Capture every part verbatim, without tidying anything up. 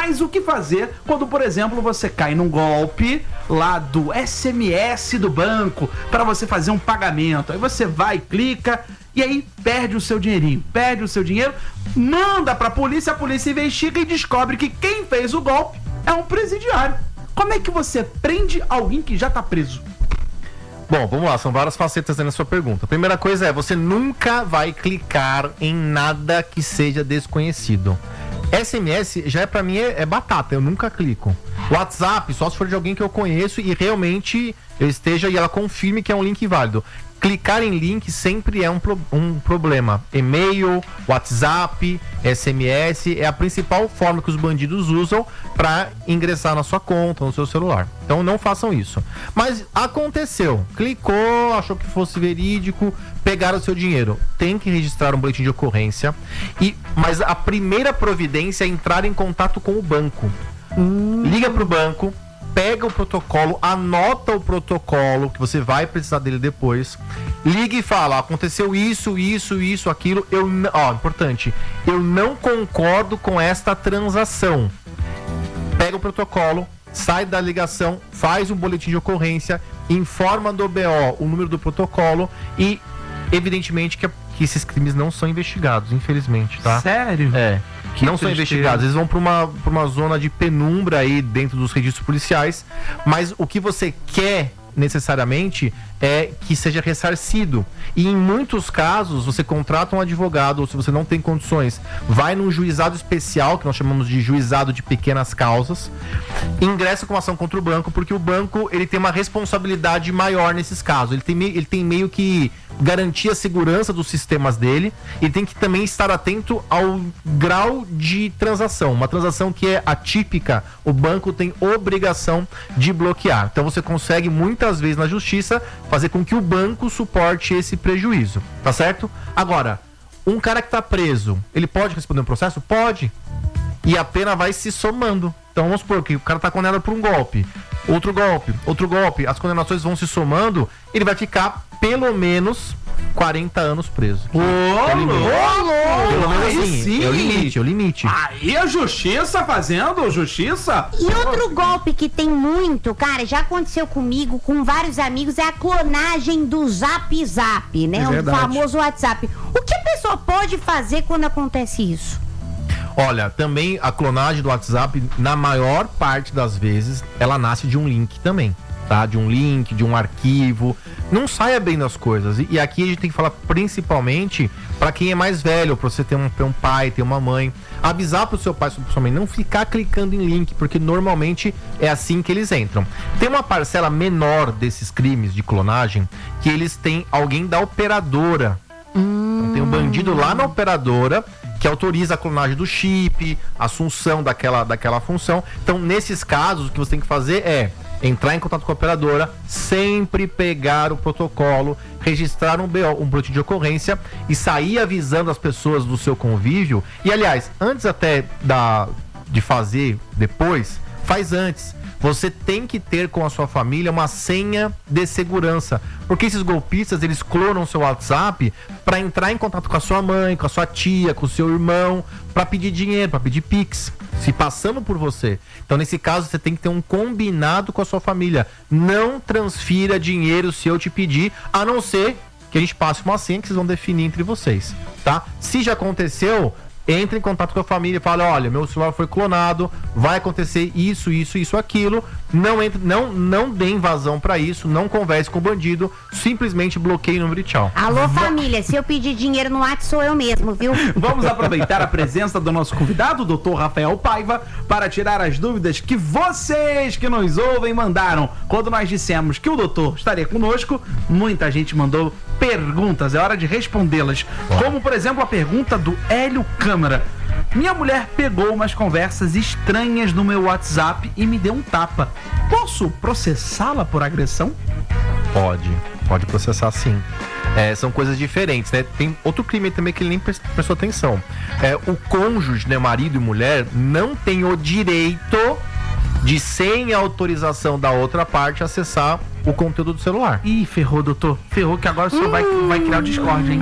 Mas o que fazer quando, por exemplo, você cai num golpe lá do S M S do banco para você fazer um pagamento? Aí você vai, clica e aí perde o seu dinheirinho, perde o seu dinheiro, manda pra polícia, a polícia investiga e descobre que quem fez o golpe é um presidiário. Como é que você prende alguém que já tá preso? Bom, vamos lá, são várias facetas aí na sua pergunta. A primeira coisa é, você nunca vai clicar em nada que seja desconhecido. S M S já é pra mim é, é batata, eu nunca clico. WhatsApp, só se for de alguém que eu conheço e realmente eu esteja e ela confirme que é um link válido. Clicar em link sempre é um, pro, um problema. E-mail, WhatsApp, S M S é a principal forma que os bandidos usam para ingressar na sua conta, no seu celular. Então não façam isso. Mas aconteceu, clicou, achou que fosse verídico, pegaram o seu dinheiro. Tem que registrar um boletim de ocorrência. E, mas a primeira providência é entrar em contato com o banco. Hum. Liga pro banco, pega o protocolo, anota o protocolo, que você vai precisar dele depois. Liga e fala, aconteceu isso, isso, isso, aquilo. Eu, ó, importante, eu não concordo com esta transação. Pega o protocolo, sai da ligação, faz um boletim de ocorrência, informa do B O o número do protocolo e, evidentemente, que, que esses crimes não são investigados, infelizmente, tá? Sério? É. Que não são tristeza. investigados, eles vão para uma, pra uma zona de penumbra aí dentro dos registros policiais, mas o que você quer necessariamente é que seja ressarcido. E em muitos casos você contrata um advogado, ou se você não tem condições, vai num juizado especial, que nós chamamos de juizado de pequenas causas, ingressa com ação contra o banco, porque o banco ele tem uma responsabilidade maior nesses casos. Ele tem, meio, ele tem meio que garantir a segurança dos sistemas dele e tem que também estar atento ao grau de transação. Uma transação que é atípica, o banco tem obrigação de bloquear. Então você consegue muitas vezes na justiça fazer com que o banco suporte esse prejuízo, tá certo? Agora, um cara que tá preso, ele pode responder um processo? Pode. E a pena vai se somando. Então vamos supor que o cara tá condenado por um golpe, outro golpe, outro golpe, as condenações vão se somando, ele vai ficar pelo menos quarenta anos preso. Ô, louco! Pelo menos Aí assim, sim! é o limite, é o limite. Aí a justiça fazendo justiça? E outro golpe que tem muito, cara, já aconteceu comigo, com vários amigos, é a clonagem do Zap Zap, né? É o verdade. famoso WhatsApp. O que a pessoa pode fazer quando acontece isso? Olha, também a clonagem do WhatsApp, na maior parte das vezes, ela nasce de um link também, tá? De um link, de um arquivo. Não saia bem das coisas. E, e aqui a gente tem que falar principalmente para quem é mais velho, para você ter um, ter um pai, ter uma mãe. Avisar pro seu pai, pro sua mãe, não ficar clicando em link, porque normalmente é assim que eles entram. Tem uma parcela menor desses crimes de clonagem que eles têm alguém da operadora. Hum. Então, tem um bandido lá na operadora que autoriza a clonagem do chip, a assunção daquela, daquela função. Então, nesses casos, o que você tem que fazer é entrar em contato com a operadora, sempre pegar o protocolo, registrar um B O, um boletim de ocorrência e sair avisando as pessoas do seu convívio. E, aliás, antes até da, de fazer depois, faz antes. Você tem que ter com a sua família uma senha de segurança, porque esses golpistas, eles clonam seu WhatsApp para entrar em contato com a sua mãe, com a sua tia, com o seu irmão, para pedir dinheiro, para pedir Pix, se passando por você. Então, nesse caso, você tem que ter um combinado com a sua família. Não transfira dinheiro se eu te pedir, a não ser que a gente passe uma senha que vocês vão definir entre vocês, tá? Se já aconteceu, entre em contato com a família e fala, olha, meu celular foi clonado, vai acontecer isso, isso, isso, aquilo. Não entre, não, não dê vazão pra isso, não converse com o bandido, simplesmente bloqueie o número e tchau. Alô, família, se eu pedir dinheiro no WhatsApp sou eu mesmo, viu? Vamos aproveitar a presença do nosso convidado, o doutor Rafael Paiva, para tirar as dúvidas que vocês que nos ouvem mandaram. Quando nós dissemos que o doutor estaria conosco, muita gente mandou perguntas, é hora de respondê-las. Como, por exemplo, a pergunta do Hélio Câmara. Minha mulher pegou umas conversas estranhas no meu WhatsApp e me deu um tapa. Posso processá-la por agressão? Pode, pode processar sim. É, são coisas diferentes, né? Tem outro crime também que ele nem prestou atenção. É, o cônjuge, né, marido e mulher, não tem o direito de, sem autorização da outra parte, acessar o conteúdo do celular. Ih, ferrou, doutor. Ferrou que agora o senhor vai, vai criar o Discord, hein?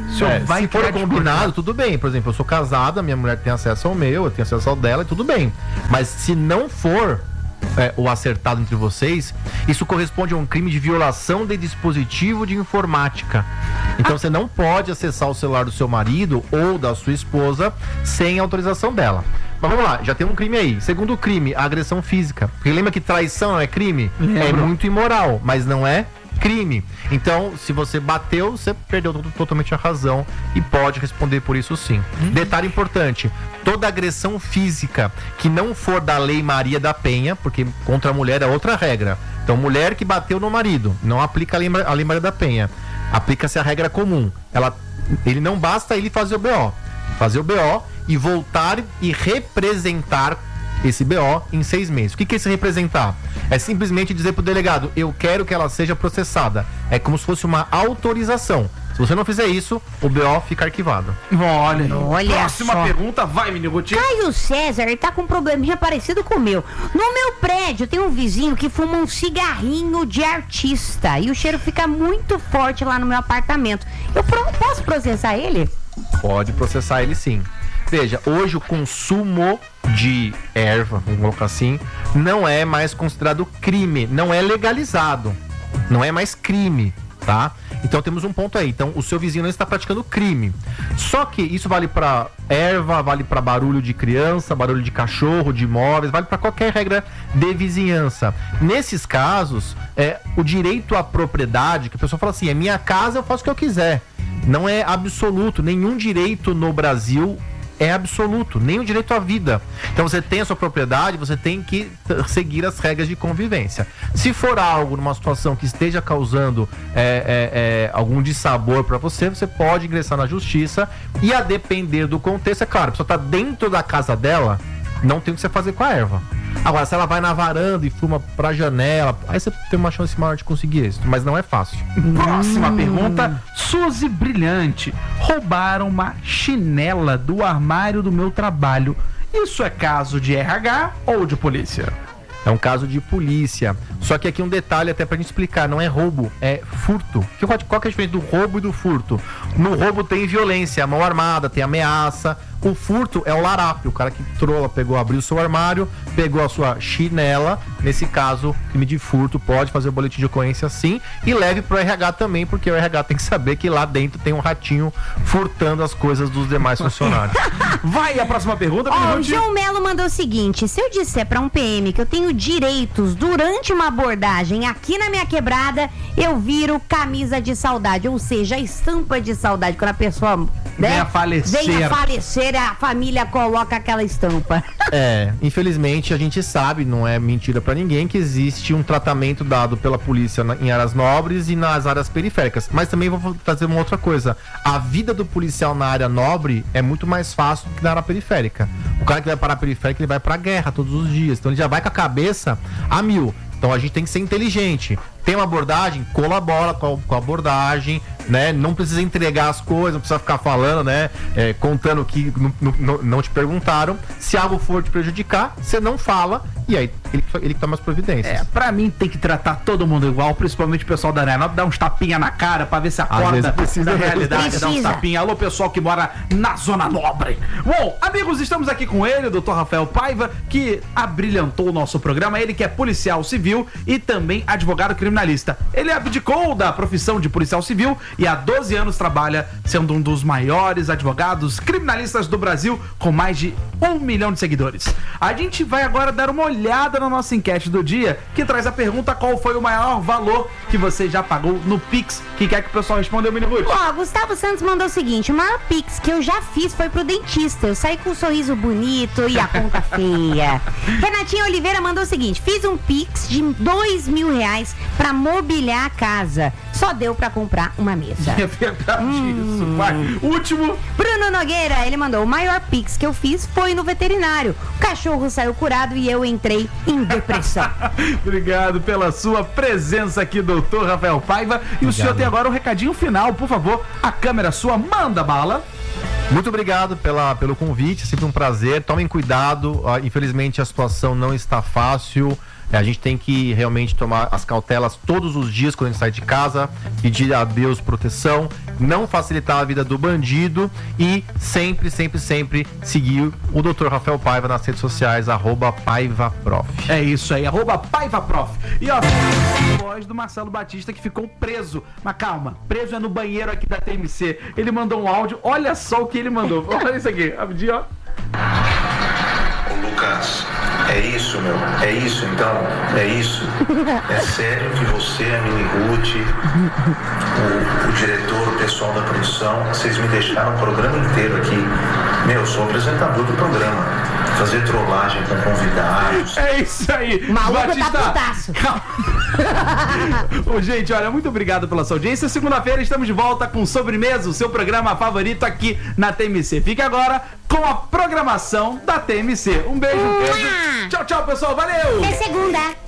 O senhor É, vai se for criar combinado, discordância. tudo bem. Por exemplo, eu sou casado, a minha mulher tem acesso ao meu, eu tenho acesso ao dela, e tudo bem. Mas se não for é, o acertado entre vocês, isso corresponde a um crime de violação de dispositivo de informática. Então você não pode acessar o celular do seu marido ou da sua esposa sem autorização dela. Mas vamos lá, já tem um crime aí. Segundo crime, a agressão física. Porque lembra que traição não é crime? Lembro. É muito imoral, mas não é crime. Então, se você bateu, você perdeu to- totalmente a razão e pode responder por isso sim. Uhum. Detalhe importante, toda agressão física que não for da Lei Maria da Penha, porque contra a mulher é outra regra. Então, mulher que bateu no marido, não aplica a Lei, a Lei Maria da Penha. Aplica-se a regra comum. Ela, ele não basta ele fazer o B O. Fazer o B O e voltar e representar esse B O em seis meses. O que que é esse representar? É simplesmente dizer pro delegado, eu quero que ela seja processada. É como se fosse uma autorização. Se você não fizer isso, o B O fica arquivado. Olha, aí. Olha Próxima só. pergunta, vai, menino Gutinho. Caio César, ele tá com um probleminha parecido com o meu. No meu prédio tem um vizinho que fuma um cigarrinho de artista e o cheiro fica muito forte lá no meu apartamento. Eu pro- posso processar ele? Pode processar ele sim. Veja, hoje o consumo de erva, vamos colocar assim, não é mais considerado crime, não é legalizado, não é mais crime, tá? Então temos um ponto aí. Então o seu vizinho não está praticando crime. Só que isso vale para erva, vale para barulho de criança, barulho de cachorro, de imóveis, vale para qualquer regra de vizinhança. Nesses casos, é o direito à propriedade, que a pessoa fala assim, é minha casa, eu faço o que eu quiser. Não é absoluto, nenhum direito no Brasil é absoluto, nem o direito à vida. Então você tem a sua propriedade, você tem que t- seguir as regras de convivência. Se for algo numa situação que esteja causando é, é, é, algum dissabor para você, você pode ingressar na justiça e, a depender do contexto, é claro, a pessoa está dentro da casa dela, não tem o que você fazer com a erva. Agora, se ela vai na varanda e fuma pra janela, aí você tem uma chance maior de conseguir êxito, mas não é fácil. Próxima pergunta, Suzy Brilhante. Roubaram uma chinela do armário do meu trabalho. Isso é caso de R H ou de polícia? É um caso de polícia. Só que aqui um detalhe até pra gente explicar, não é roubo, é furto. Que- Qual qual que é a diferença do roubo e do furto? No roubo tem violência, mão armada, tem ameaça. O furto é o larápio, o cara que trola, pegou, abriu o seu armário, pegou a sua chinela. Nesse caso, crime de furto, pode fazer o boletim de ocorrência sim, e leve pro R H também, porque o R H tem que saber que lá dentro tem um ratinho furtando as coisas dos demais funcionários. Vai a próxima pergunta, Ó, o menino Gutinho. João Melo mandou o seguinte: se eu disser pra um P M que eu tenho direitos durante uma abordagem aqui na minha quebrada, eu viro camisa de saudade, ou seja, a estampa de saudade, quando a pessoa né, Vem a falecer. vem a falecer, a família coloca aquela estampa. É, infelizmente a gente sabe, não é mentira pra ninguém, que existe um tratamento dado pela polícia na- em áreas nobres e nas áreas periféricas. Mas também vou trazer uma outra coisa. A vida do policial na área nobre é muito mais fácil do que na área periférica. O cara que vai para a periférica, ele vai pra guerra todos os dias. Então ele já vai com a cabeça a mil. Então a gente tem que ser inteligente. Tem uma abordagem, colabora com a, com a abordagem, né? Não precisa entregar as coisas, não precisa ficar falando, né? É, contando que não, não, não te perguntaram. Se algo for te prejudicar, você não fala e aí ele, ele toma as providências. É, pra mim tem que tratar todo mundo igual, principalmente o pessoal da arena. Dar uns tapinha na cara pra ver se acorda vezes precisa da mesmo. realidade, dar uns Precisa. tapinha. Alô, pessoal que mora na Zona Nobre. Bom, amigos, estamos aqui com ele, o doutor Rafael Paiva, que abrilhantou o nosso programa. Ele que é policial civil e também advogado criminalista. Ele abdicou da profissão de policial civil e há doze anos trabalha sendo um dos maiores advogados criminalistas do Brasil, com mais de um milhão de seguidores. A gente vai agora dar uma olhada na nossa enquete do dia, que traz a pergunta: qual foi o maior valor que você já pagou no Pix? Que quer que o pessoal responda, Mini Ruth? Ó, Gustavo Santos mandou o seguinte: o maior pix que eu já fiz foi pro dentista. Eu saí com um sorriso bonito e a conta feia. Renatinha Oliveira mandou o seguinte: fiz um pix de dois mil reais pra mobiliar a casa. Só deu pra comprar uma mesa. É verdade isso, vai. Último. Bruno Nogueira, ele mandou: o maior pix que eu fiz foi no veterinário. O cachorro saiu curado e eu entrei em depressão. Obrigado pela sua presença aqui, doutor Rafael Paiva. E o senhor tem agora um recadinho final, por favor. A câmera sua, manda bala. Muito obrigado pela, pelo convite, é sempre um prazer. Tomem cuidado, ah, infelizmente a situação não está fácil. É, a gente tem que realmente tomar as cautelas todos os dias quando a gente sai de casa, pedir a Deus proteção, não facilitar a vida do bandido e sempre, sempre, sempre seguir o doutor Rafael Paiva nas redes sociais, arroba PaivaProf. É isso aí, arroba PaivaProf. E ó, a voz do Marcelo Batista que ficou preso. Mas calma, preso é no banheiro aqui da T M C. Ele mandou um áudio, olha só o que ele mandou. Olha isso aqui, rapidinho, ó. Ô Lucas, é isso, meu? É isso então? É isso? É sério que você, a Mini Ruth, o, o diretor, o pessoal da produção, vocês me deixaram o programa inteiro aqui. Meu, eu sou apresentador do programa. Fazer trollagem com convidados. É isso aí. Maluco tá putaço. Ô, gente, olha, muito obrigado pela sua audiência. Segunda-feira estamos de volta com Sobremesa, o seu programa favorito aqui na T M C. Fique agora com a programação da T M C. Um beijo, um beijo. Tchau, tchau, pessoal. Valeu! É segunda.